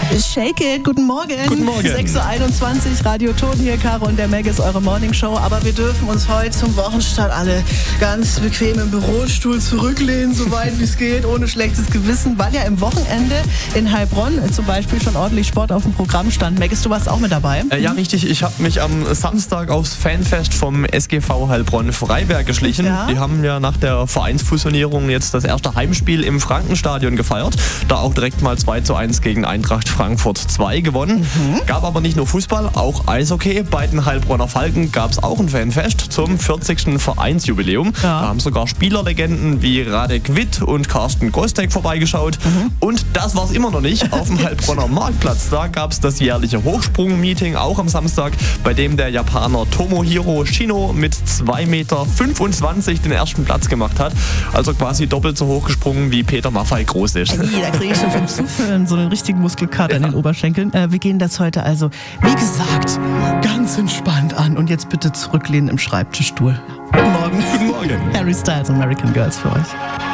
Shake it, guten Morgen. Guten Morgen. 6.21 Uhr, Radio Ton hier, Caro und der Meg ist eure Morningshow. Aber wir dürfen uns heute zum Wochenstart alle ganz bequem im Bürostuhl zurücklehnen, so weit wie es geht, ohne schlechtes Gewissen, weil ja im Wochenende in Heilbronn zum Beispiel schon ordentlich Sport auf dem Programm stand. Meg, du warst auch mit dabei? Ja, richtig. Ich habe mich am Samstag aufs Fanfest vom SGV Heilbronn-Freiberg geschlichen. Ja. Die haben ja nach der Vereinsfusionierung jetzt das erste Heimspiel im Frankenstadion gefeiert. Da auch direkt mal 2:1 gegen Eintracht Frankfurt 2 gewonnen. Gab aber nicht nur Fußball, auch Eishockey. Bei den Heilbronner Falken gab es auch ein Fanfest zum 40. Vereinsjubiläum. Ja. Da haben sogar Spielerlegenden wie Radek Witt und Carsten Gostek vorbeigeschaut. Und das war es immer noch nicht. Auf dem Heilbronner Marktplatz, da gab es das jährliche Hochsprung-Meeting, auch am Samstag, bei dem der Japaner Tomohiro Shino mit 2,25 Meter den ersten Platz gemacht hat. Also quasi doppelt so hoch gesprungen, wie Peter Maffay groß ist. Hey, da kriege ich schon vom Zuhören so einen richtigen Muskelkater in den Oberschenkeln. Wir gehen das heute also, wie gesagt, ganz entspannt an. Und jetzt bitte zurücklehnen im Schreibtischstuhl. Guten Morgen. Guten Morgen. Harry Styles, American Girls für euch.